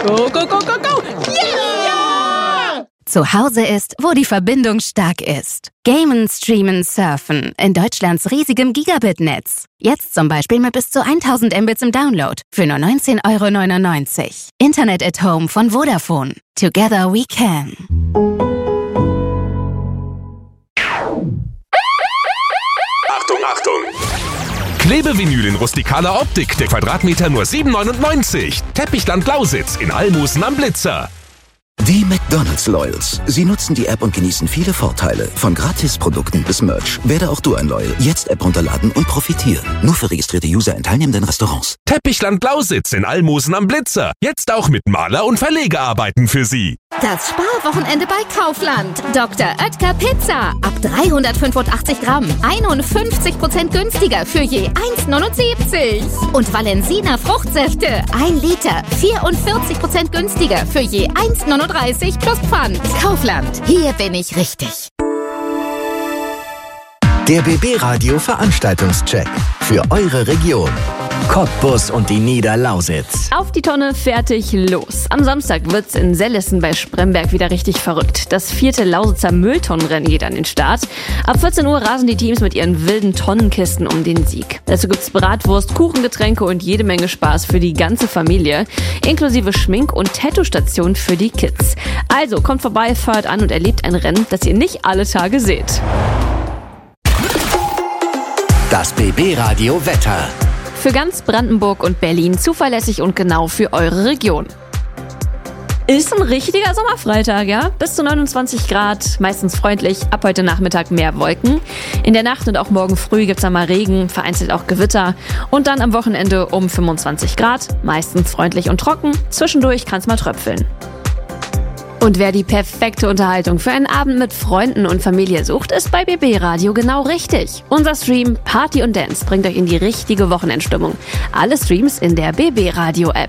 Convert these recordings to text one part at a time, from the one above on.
Go, go, go, go, go! Yeah! Zu Hause ist, wo die Verbindung stark ist. Gamen, streamen, surfen in Deutschlands riesigem Gigabit-Netz. Jetzt zum Beispiel mit bis zu 1000 Mbits im Download für nur 19,99 €. Internet at Home von Vodafone. Together we can. Achtung, Achtung! Klebevinyl in rustikaler Optik, der Quadratmeter nur 7,99 €. Teppichland Lausitz in Almosen am Blitzer. Die McDonald's Loyals. Sie nutzen die App und genießen viele Vorteile. Von Gratisprodukten bis Merch. Werde auch du ein Loyal. Jetzt App runterladen und profitieren. Nur für registrierte User in teilnehmenden Restaurants. Teppichland Lausitz in Almosen am Blitzer. Jetzt auch mit Maler- und Verlegerarbeiten für Sie. Das Sparwochenende bei Kaufland. Dr. Oetker Pizza. Ab 385 Gramm. 51% günstiger für je 1,79 €. Und Valensina Fruchtsäfte. 1 Liter. 44% günstiger für je 1,39 € plus Pfand. Kaufland. Hier bin ich richtig. Der BB Radio Veranstaltungscheck für eure Region. Cottbus und die Niederlausitz. Auf die Tonne, fertig, los. Am Samstag wird's in Sellissen bei Spremberg wieder richtig verrückt. Das 4. Lausitzer Mülltonnenrennen geht an den Start. Ab 14 Uhr rasen die Teams mit ihren wilden Tonnenkisten um den Sieg. Dazu gibt's Bratwurst, Kuchengetränke und jede Menge Spaß für die ganze Familie, inklusive Schmink- und Tattoo-Station für die Kids. Also kommt vorbei, feuert an und erlebt ein Rennen, das ihr nicht alle Tage seht. Das BB Radio Wetter. Für ganz Brandenburg und Berlin zuverlässig und genau für eure Region. Ist ein richtiger Sommerfreitag, ja? Bis zu 29 Grad, meistens freundlich, ab heute Nachmittag mehr Wolken. In der Nacht und auch morgen früh gibt's dann mal Regen, vereinzelt auch Gewitter. Und dann am Wochenende um 25 Grad, meistens freundlich und trocken. Zwischendurch kann's mal tröpfeln. Und wer die perfekte Unterhaltung für einen Abend mit Freunden und Familie sucht, ist bei BB Radio genau richtig. Unser Stream Party und Dance bringt euch in die richtige Wochenendstimmung. Alle Streams in der BB Radio App.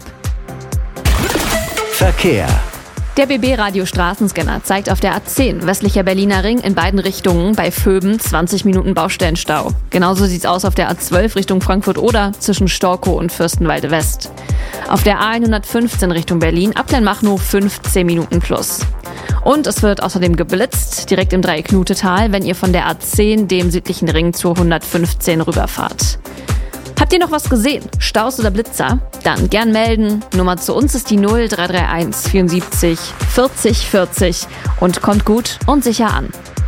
Verkehr. Der BB Radio Straßenscanner zeigt auf der A10 westlicher Berliner Ring in beiden Richtungen bei Vöben 20 Minuten Baustellenstau. Genauso sieht's aus auf der A12 Richtung Frankfurt-Oder zwischen Storkow und Fürstenwalde West. Auf der A115 Richtung Berlin ab Kleinmachnow 15 Minuten plus. Und es wird außerdem geblitzt, direkt im Dreieck Knutetal, wenn ihr von der A10 dem südlichen Ring zur 115 rüberfahrt. Habt ihr noch was gesehen? Staus oder Blitzer? Dann gern melden. Nummer zu uns ist die 0331 74 40 40 und kommt gut und sicher an.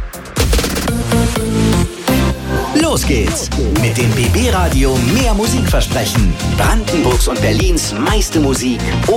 Los geht's mit dem BB Radio mehr Musikversprechen. Brandenburgs und Berlins meiste Musik.